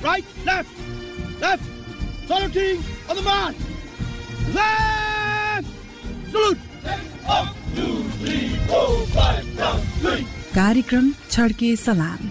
Right, left, left. Saluting on the march. Left. Salute. 1, 2, 3, 4, 5, down, 3. कार्यक्रम छड्के सलाम।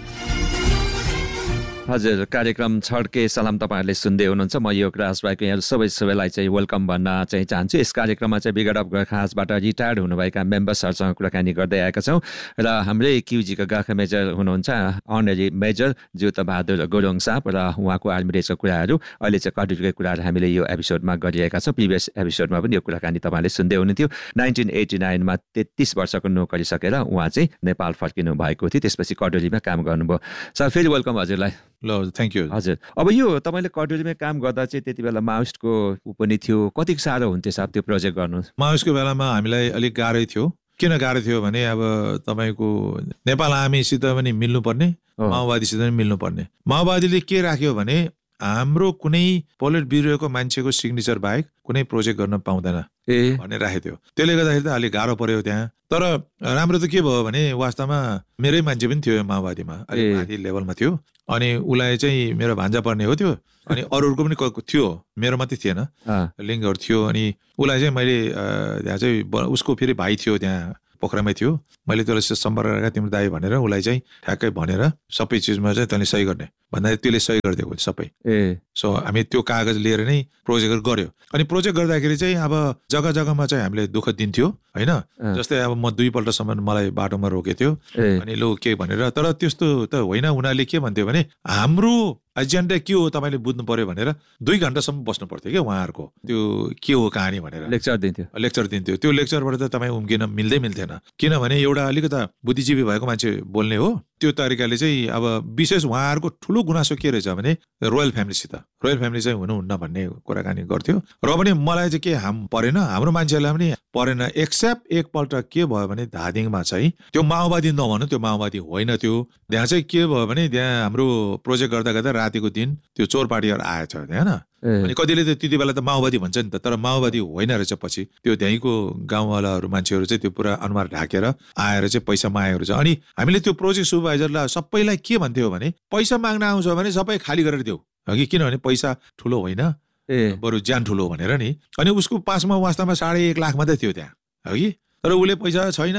हजुर, कार्यक्रम छड्के सलाम तपाईँहरूले सुन्दै हुनुहुन्छ। म योगराज भाइको यहाँ सबैलाई चाहिँ वेलकम भन्न चाहिँ चाहन्छु। यस कार्यक्रममा चाहिँ ब्रिगेड अफ गोर्खासबाट रिटायर्ड हुनुभएका मेम्बर्सहरूसँग कुराकानी गर्दै आएका छौँ र हाम्रै क्युजीको गोर्खा मेजर हुनुहुन्छ अनरी मेजर ज्योत बहादुर गुरुङ साहब र उहाँको आर्मी डेजको कुराहरू अहिले चाहिँ कटिङको कुराहरू हामीले यो एपिसोडमा गरिरहेका छौँ। प्रिभियस एपिसोडमा पनि यो कुराकानी तपाईँले सुन्दै हुनुहुन्थ्यो। 1989मा 33 वर्षको नोकरी सकेर उहाँ चाहिँ नेपाल फर्किनु भएको थियो। त्यसपछि कटोरीमा काम गर्नुभयो। सर, फेरि वेलकम हजुरलाई। ल, थ्याङ्क यू। हजुर, अब यो तपाईँले कटोरीमा काम गर्दा चाहिँ त्यति बेला माओइस्टको ऊ पनि थियो, कति साह्रो हुन्थ्यो साहब त्यो प्रोजेक्ट गर्नु? माओइस्टको बेलामा हामीलाई अलिक गाह्रै थियो। किन गाह्रो थियो भने अब तपाईँको नेपाल आर्मीसित पनि मिल्नुपर्ने, माओवादीसित पनि मिल्नुपर्ने। माओवादीले के राख्यो भने हाम्रो कुनै पोलिट ब्युरोको मान्छेको सिग्नेचर बाहेक कुनै प्रोजेक्ट गर्न पाउँदैन भनेर राखेको थियो। त्यसले गर्दाखेरि त अलिक गाह्रो पर्यो त्यहाँ। तर राम्रो त के भयो भने वास्तवमा मेरै मान्छे पनि थियो माओवादीमा, अलिक माथि लेभलमा थियो। अनि उसलाई चाहिँ मेरो भान्जा पर्ने हो त्यो। अनि अरूहरूको पनि थियो, मेरो मात्रै थिएन, लिङ्कहरू थियो। अनि उसलाई चाहिँ मैले त्यहाँ चाहिँ उसको फेरि भाइ थियो त्यहाँ पोखरामै थियो। मैले त्यसलाई सम्पर्क गरेर तिम्रो दाइ भनेर उसलाई चाहिँ ठ्याक्कै भनेर सबै चिजमा चाहिँ तैँले सही गर्ने भन्दाखेरि त्यसले सही गरिदिएको सबै। सो हामी त्यो कागज लिएर नै प्रोजेक्ट गऱ्यो। अनि प्रोजेक्ट गर्दाखेरि चाहिँ अब जग्गा जग्गामा चाहिँ हामीले दुःख दिन्थ्यो होइन। जस्तै अब म 2 पल्टसम्म मलाई बाटोमा रोकेको थियो। अनि लो के भनेर, तर त्यस्तो त होइन। उनीहरूले के भन्थ्यो भने हाम्रो एजेन्डा के हो तपाईँले बुझ्नु पर्यो भनेर 2 घन्टासम्म बस्नु पर्थ्यो क्या उहाँहरूको। त्यो के हो कहानी भनेर लेक्चर दिन्थ्यो। त्यो लेक्चरबाट त तपाईँ उम्किन मिल्दैन। किनभने एउटा अलिकता बुद्धिजीवी भएको मान्छे बोल्ने हो। त्यो तरिकाले चाहिँ अब विशेष उहाँहरूको ठुलो गुनासो के रहेछ भने रोयल फ्यामिली चाहिँ हुनुहुन्न भन्ने कुराकानी गर्थ्यो। र पनि मलाई चाहिँ के परेन, हाम्रो मान्छेहरूलाई पनि परेन। एक्सेप्ट एकपल्ट के भयो भने धादिङमा चाहिँ त्यो माओवादी नभनौँ, त्यो माओवादी होइन। त्यो त्यहाँ चाहिँ के भयो भने त्यहाँ हाम्रो प्रोजेक्ट गर्दा गर्दा रातिको दिन त्यो चोर पार्टीहरू आएछ त्यहाँ होइन। अनि कतिले त त्यति बेला त माओवादी भन्छ नि त, तर माओवादी होइन रहेछ। पछि त्यो त्यहीँको गाउँवालाहरू मान्छेहरू चाहिँ त्यो पुरा अनुहार ढाकेर आएर चाहिँ पैसा मागेको रहेछ। अनि हामीले त्यो प्रोजेक्ट सुपरभाइजरलाई सबैलाई के भन्थ्यो भने पैसा माग्न आउँछ भने सबै खाली गरेर देऊ अघि, किनभने पैसा ठुलो होइन बरु ज्यान ठुलो भनेर नि। अनि उसको पासमा वास्तवमा 1.5 लाख मात्रै थियो त्यहाँ अघि। तर उसले पैसा छैन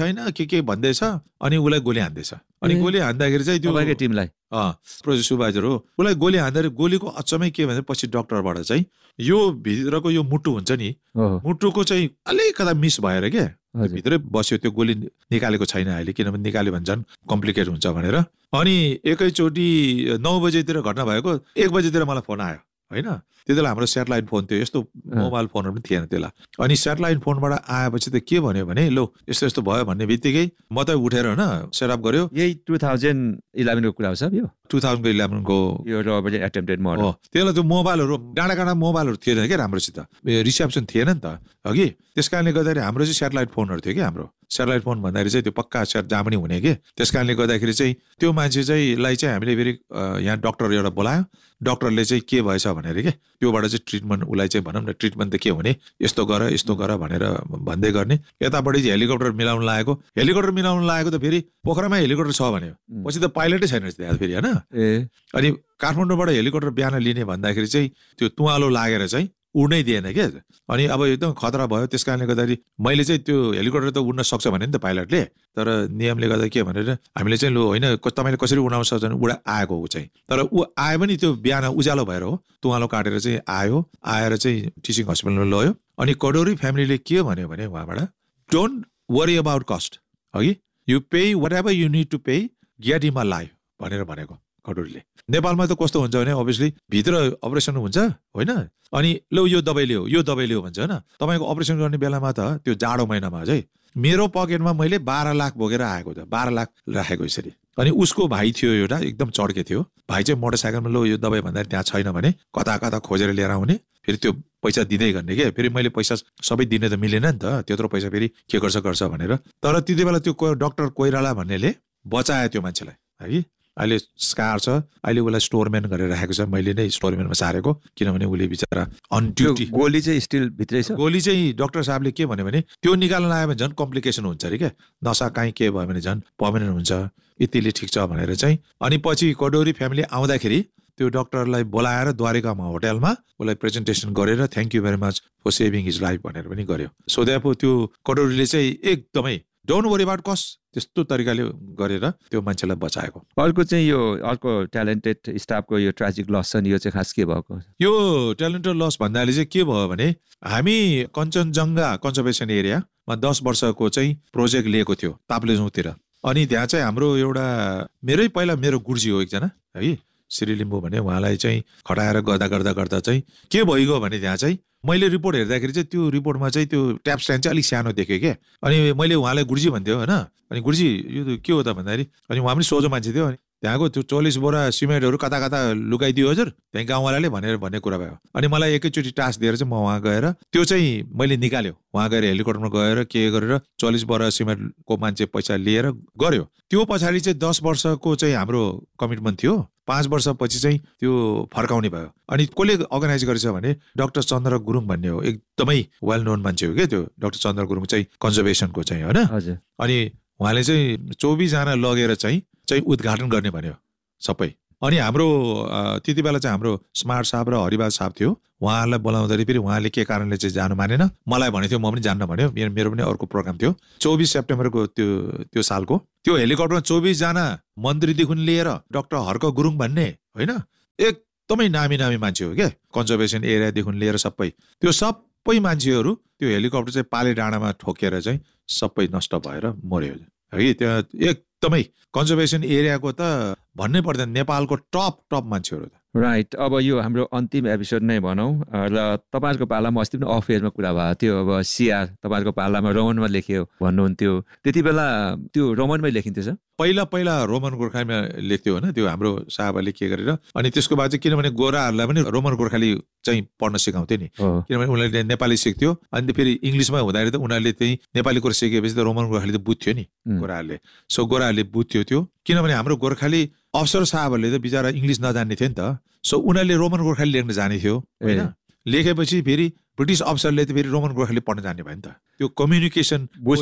के भन्दैछ। अनि उसलाई गोली हान्दैछ। अनि गोली हान्दाखेरि चाहिँ त्यो टिमलाई प्रोजेक्ट सुपरभाइजर हो, उसलाई गोली हान्दाखेरि गोलीको अचम्मै के भने पछि डक्टरबाट चाहिँ यो भित्रको यो मुटु हुन्छ नि, मुटुको चाहिँ अलिकता मिस भएर क्या भित्रै बस्यो। त्यो गोली निकालेको छैन अहिले, किनभने निकाल्यो भने झन् कम्प्लिकेट हुन्छ भनेर। अनि एकैचोटि 9 बजेतिर घटना भएको, 1 बजेतिर मलाई फोन आयो होइन। त्यति बेला हाम्रो सेटेलाइट फोन थियो, यस्तो मोबाइल फोनहरू पनि थिएन त्यसलाई। अनि सेटेलाइट फोनबाट आएपछि त के भन्यो भने लो यस्तो भयो भन्ने बित्तिकै म त उठेर होइन सेटअप गर्यो। यही 2011 को कुरा हो सर, यो 2011 को यो रबरी एटेम्प्टेड मर्डर। त्यसलाई त्यो मोबाइलहरू डाँडा मोबाइलहरू थिएन क्या राम्रोसित, रिसेप्सन थिएन नि त अघि। त्यस कारणले गर्दाखेरि हाम्रो चाहिँ सेटेलाइट फोनहरू थियो क्या। हाम्रो सेटेलाइट फोन भन्दाखेरि चाहिँ त्यो पक्का जहाँ पनि हुने के। त्यस कारणले गर्दाखेरि चाहिँ त्यो मान्छे चाहिँ हामीले फेरि यहाँ डक्टर एउटा बोलायो। डक्टरले चाहिँ के भएछ भनेर के त्योबाट चाहिँ ट्रिटमेन्ट उसलाई चाहिँ भनौँ न, ट्रिटमेन्ट त के हुने, यस्तो गर भनेर भन्दै गर्ने। यतापट्टि चाहिँ हेलिकप्टर मिलाउनु लागेको त फेरि पोखरामा हेलिकप्टर छ भन्यो, पछि त पाइलटै छैन त्यहाँ फेरि होइन। अनि काठमाडौँबाट हेलिकप्टर बिहान लिने भन्दाखेरि चाहिँ त्यो तुवालो लागेर चाहिँ उड्नै दिएन क्या। अनि अब एकदम खतरा भयो। त्यस कारणले गर्दाखेरि मैले चाहिँ त्यो हेलिकप्टर त उड्न सक्छ भने नि त पाइलटले, तर नियमले गर्दा के भनेर हामीले चाहिँ लो होइन तपाईँले कसरी उडाउन सक्छ भने आएको ऊ चाहिँ। तर ऊ आए पनि त्यो बिहान उज्यालो भएर हो, तुवालो काटेर चाहिँ आएर चाहिँ टिचिङ हस्पिटलमा लग्यो। अनि कटोरी फ्यामिलीले के भन्यो भने उहाँबाट डोन्ट वरी अबाउट कस्ट अघि, you pay what ever you need to pay, get him alive भनेर भनेको कटोरीले। नेपालमा त कस्तो हुन्छ भने अभियसली भित्र अपरेसन हुन्छ होइन। अनि लो यो दबाई लियो भन्छ होइन। तपाईँको अपरेसन गर्ने बेलामा त त्यो जाडो महिनामा चाहिँ मेरो पकेटमा मैले 12 लाख बोकेर आएको त, 12 लाख राखेको यसरी। अनि उसको भाइ थियो एउटा एकदम चड्के थियो, भाइ चाहिँ मोटरसाइकलमा लो यो दबाई भन्दाखेरि त्यहाँ छैन भने कता खोजेर लिएर आउने, फेरि त्यो पैसा दिँदै गर्ने के। फेरि मैले पैसा सबै दिने त मिलेन नि त, त्यत्रो पैसा फेरि के गर्छ भनेर। तर त्यति बेला त्यो डक्टर कोइराला भन्नेले बचायो त्यो मान्छेलाई है। अहिले स्कार छ, अहिले उसलाई स्टोरम्यान गरेर राखेको छ। मैले नै स्टोरम्यानमा सारेको, किनभने उसले बिचरा अन ड्युटी। गोली चाहिँ स्टिल भित्रै छ। गोली चाहिँ डाक्टर साहबले के भन्यो भने त्यो निकाल्न आयो भने झन् कम्प्लिकेसन हुन्छ अरे क्या, नसा काहीँ के भयो भने झन् पर्मानेन्ट हुन्छ, यतिले ठिक छ भनेर चाहिँ। अनि पछि कटोरी फ्यामिली आउँदाखेरि त्यो डाक्टरलाई बोलाएर द्वारिकामा होटलमा उसलाई प्रेजेन्टेसन गरेर thank you very much for saving his life भनेर पनि गर्यो। सो द्यापो त्यो कटोरीले चाहिँ एकदमै डोन्ट वरी अबाउट कस्ट त्यस्तो तरिकाले गरेर त्यो मान्छेलाई बचाएको। अर्को चाहिँ यो अर्को ट्यालेन्टेड स्टाफको यो ट्राजिक लस छ नि, यो चाहिँ खास के भएको? यो ट्यालेन्टेड लस भन्नाले चाहिँ के भयो भने हामी कञ्चनजङ्घा कन्जर्भेसन एरियामा 10 वर्षको चाहिँ प्रोजेक्ट लिएको थियो ताप्लेजुङतिर। अनि त्यहाँ चाहिँ हाम्रो एउटा मेरो गुरुजी हो एकजना है, श्री लिम्बू भने, उहाँलाई चाहिँ खटाएर गर्दा चाहिँ के भइगयो भने त्यहाँ चाहिँ मैले रिपोर्ट हेर्दाखेरि चाहिँ त्यो रिपोर्टमा चाहिँ त्यो ट्याप स्ट्यान्ड चाहिँ अलिक सानो देखेँ क्या। अनि मैले उहाँलाई गुरुजी भन्थ्यो होइन, अनि गुरुजी यो के हो त भन्दाखेरि, अनि उहाँ पनि सोझो मान्छे थियो। अनि त्यहाँको त्यो 40 बोरा सिमेन्टहरू कता कता लुकाइदियो हजुर त्यहाँ गाउँवालाले भन्ने कुरा भयो। अनि मलाई एकैचोटि टास्क दिएर चाहिँ म उहाँ गएर त्यो चाहिँ मैले निकाल्यो। उहाँ गएर हेलिकप्टरमा गएर के गरेर 40 बोरा सिमेन्टको मान्छे पैसा लिएर गऱ्यो। त्यो पछाडि चाहिँ 10 वर्षको चाहिँ हाम्रो कमिटमेन्ट थियो, 5 वर्षपछि चाहिँ त्यो फर्काउने भयो। अनि कसले अर्गनाइज गरेछ भने डाक्टर चन्द्र गुरुङ भन्ने हो, एकदमै वेल नोन मान्छे हो क्या त्यो डाक्टर चन्द्र गुरुङ चाहिँ कन्जर्भेसनको चाहिँ होइन। अनि उहाँले चाहिँ 24 जना लगेर चाहिँ उद्घाटन गर्ने भन्यो सबै। अनि हाम्रो त्यति बेला चाहिँ हाम्रो स्मार्ट साहब र हरिबाज साहब थियो, उहाँहरूलाई बोलाउँदाखेरि फेरि उहाँले के कारणले चाहिँ जानु मानेन, मलाई भनेको थियो, म पनि जान्न भन्यो। मेरो पनि अर्को प्रोग्राम थियो 24 सेप्टेम्बरको त्यो सालको। त्यो हेलिकप्टरमा 24 जना मन्त्रीदेखि लिएर डाक्टर हर्क गुरुङ भन्ने होइन, एकदमै नामी मान्छे हो क्या, कन्जर्भेसन एरियादेखि लिएर सबै त्यो सबै मान्छेहरू त्यो हेलिकप्टर चाहिँ पाले डाँडामा ठोकेर चाहिँ सबै नष्ट भएर मर्यो है। त्यहाँ एकदमै कन्जर्भेसन एरियाको त भन्नै पर्दैन, नेपालको टप मान्छेहरू त। राइट, अब यो हाम्रो अन्तिम एपिसोड नै भनौँ र तपाईँहरूको पालामा अस्ति पनि अफ एयरमा कुरा भएको थियो, अब सिआर तपाईँहरूको पालामा रोमनमा लेख्यो भन्नुहुन्थ्यो, त्यति बेला त्यो रोमनमै लेखिन्थ्यो सर? पहिला रोमन गोर्खालीमा लेख्थ्यो होइन त्यो हाम्रो साहबले के गरेर। अनि त्यसको बाद चाहिँ किनभने गोराहरूलाई पनि रोमन गोर्खाली चाहिँ पढ्न सिकाउँथ्यो नि, किनभने उनीहरूले नेपाली सिक्थ्यो। अनि फेरि इङ्ग्लिसमा हुँदाखेरि त उनीहरूले चाहिँ नेपाली कुरा सिकेपछि त रोमन गोर्खाली त बुझ्थ्यो नि गोराहरूले। सो गोराहरूले बुझ्थ्यो त्यो, किनभने हाम्रो गोर्खाली अफसर साहबहरूले त बिचरा इङ्ग्लिस नजान्ने थियो नि त। सो उनीहरूले रोमन गोर्खाली लेख्न जाने थियो होइन, लेखेपछि फेरि ब्रिटिस अफसरले त फेरि रोमन गोर्खाली पढ्न जाने भयो नि त। त्यो कम्युनिकेसन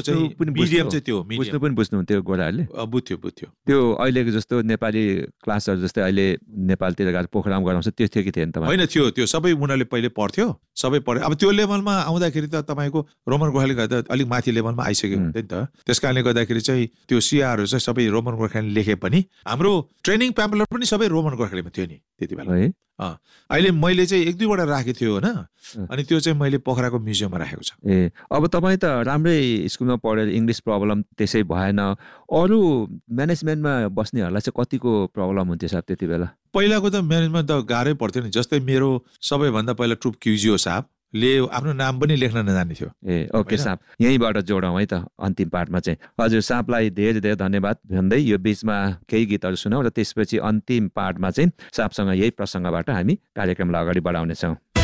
मिडियम चाहिँ त्यो बुझ्नु पनि बुझ्नुहुन्थ्यो गोराहरूले, बुझ्थ्यो। त्यो अहिलेको जस्तो नेपाली क्लासहरू जस्तै अहिले नेपालतिर गएर प्रोग्राम गराउँछ त्यो थियो कि थिएन तपाईँ? होइन थियो, त्यो सबै उनीहरूले पहिले पढ्थ्यो, सबै पढ्यो। अब त्यो लेभलमा आउँदाखेरि त तपाईँको रोमन गोर्खाली त अलिक माथि लेभलमा आइसकेको हुन्थ्यो नि त। त्यस कारणले गर्दाखेरि चाहिँ त्यो सिआरहरू चाहिँ सबै रोमन गोर्खाली लेखे पनि हाम्रो ट्रेनिङ प्याम्पलेट पनि सबै रोमन गोर्खालीमा थियो नि त्यति बेला। अहिले मैले चाहिँ 1-2 वटा राखेको थियो होइन, अनि त्यो चाहिँ मैले पोखराको म्युजियममा राखेको छ। अब तपाईँ त राम्रै स्कुलमा पढेर इङ्ग्लिस प्रब्लम त्यसै भएन, अरू म्यानेजमेन्टमा बस्नेहरूलाई चाहिँ कतिको प्रब्लम हुन्थ्यो साहब त्यति बेला? पहिलाको त म्यानेजमेन्ट त गाह्रै पर्थ्यो नि। जस्तै मेरो सबैभन्दा पहिला ट्रुप क्युजियो साहबले आफ्नो नाम पनि लेख्न नजान्ने थियो। ओके साहब, यहीँबाट जोडौँ है त अन्तिम पार्टमा चाहिँ। हजुर साहबलाई धेरै धेरै धन्यवाद भन्दै यो बिचमा केही गीतहरू सुनौँ र त्यसपछि अन्तिम पार्टमा चाहिँ साहबसँग यही प्रसङ्गबाट हामी कार्यक्रमलाई अगाडि बढाउनेछौँ।